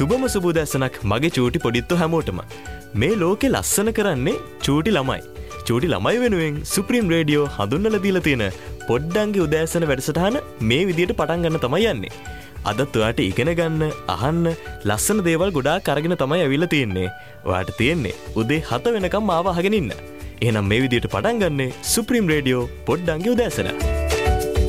සුබම සුබෝදෑසනක් මගේ චූටි පොඩිත්තෝ හැමෝටම. මේ ලෝකෙ ලස්සන කරන්නේ චූටි ළමයි. චූටි ළමයි වෙනුවෙන් සුප්‍රීම් රේඩියෝ හඳුන්වලා දීලා තියෙන පොඩ්ඩන්ගේ උදෑසන වැඩසටහන මේ විදියට පටන් ගන්න තමයි යන්නේ. අදත් ඔයාට ඉගෙන ගන්න, අහන්න, ලස්සන දේවල් ගොඩාක් අරගෙන තමයි ඇවිල්ලා තියෙන්නේ. ඔයාට තියෙන්නේ උදේ 7 වෙනකම් මාව අහගෙන ඉන්න. එහෙනම් මේ විදියට පටන් ගන්නේ සුප්‍රීම් රේඩියෝ පොඩ්ඩන්ගේ උදෑසන.